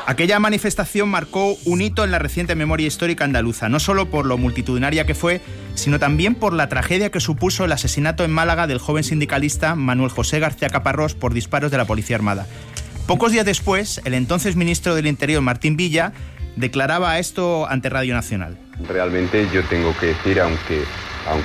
Aquella manifestación marcó un hito en la reciente memoria histórica andaluza, no solo por lo multitudinaria que fue, sino también por la tragedia que supuso el asesinato en Málaga del joven sindicalista Manuel José García Caparrós por disparos de la Policía Armada. Pocos días después, el entonces ministro del Interior, Martín Villa, declaraba esto ante Radio Nacional. Realmente yo tengo que decir, aunque